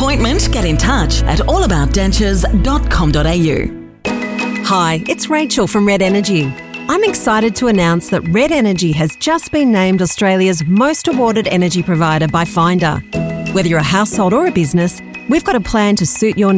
appointment, get in touch at allaboutdentures.com.au. Hi, it's Rachel from Red Energy. I'm excited to announce that Red Energy has just been named Australia's most awarded energy provider by Finder. Whether you're a household or a business, we've got a plan to suit your